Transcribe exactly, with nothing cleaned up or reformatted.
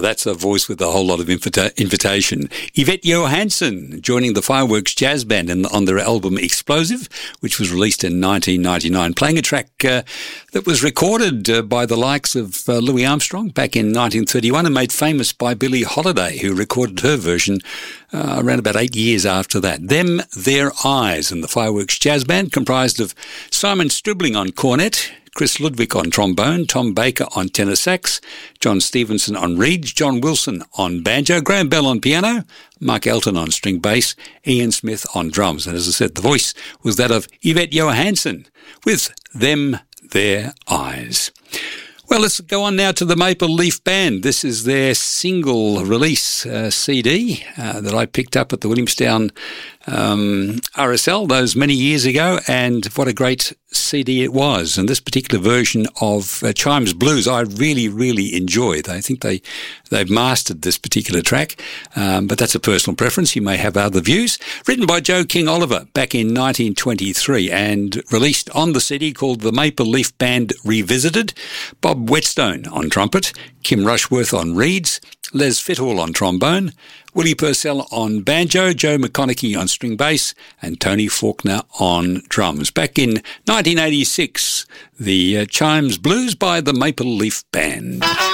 Now, that's a voice with a whole lot of invita- invitation. Yvette Johansson joining the Fireworks Jazz Band in, on their album Explosive, which was released in nineteen ninety-nine, playing a track uh, that was recorded uh, by the likes of uh, Louis Armstrong back in nineteen thirty-one and made famous by Billie Holiday, who recorded her version uh, around about eight years after that. Them, Their Eyes, and the Fireworks Jazz Band, comprised of Simon Stribling on cornet, Chris Ludwig on trombone, Tom Baker on tenor sax, John Stevenson on reeds, John Wilson on banjo, Graham Bell on piano, Mark Elton on string bass, Ian Smith on drums. And as I said, the voice was that of Yvette Johansson with Them, Their Eyes. Well, let's go on now to the Maple Leaf Band. This is their single release uh, C D uh, that I picked up at the Williamstown um, R S L those many years ago, and what a great C D it was. And this particular version of uh, Chimes Blues I really, really enjoyed. I think they, they've mastered this particular track, um, but that's a personal preference. You may have other views. Written by Joe King Oliver back in nineteen twenty-three and released on the C D called The Maple Leaf Band Revisited. Bob Whetstone on trumpet, Kim Rushworth on reeds, Les Fitthall on trombone, Willie Purcell on banjo, Joe McConaughey on string bass, and Tony Faulkner on drums. Back in nineteen eighty-six, the uh, Chimes Blues by the Maple Leaf Band.